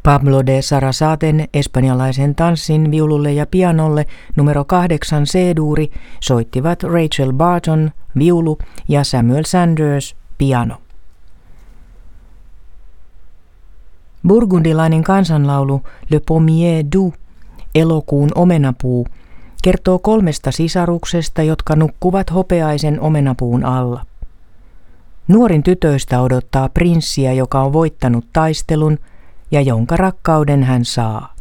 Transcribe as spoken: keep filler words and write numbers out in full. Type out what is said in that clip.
Pablo de Sarasaten espanjalaisen tanssin viululle ja pianolle numero kahdeksan C-duuri soittivat Rachel Barton viulu ja Samuel Sanders piano. Burgundilainen kansanlaulu Le Pommier Doux, elokuun omenapuu, kertoo kolmesta sisaruksesta, jotka nukkuvat hopeaisen omenapuun alla. Nuorin tytöistä odottaa prinssiä, joka on voittanut taistelun ja jonka rakkauden hän saa.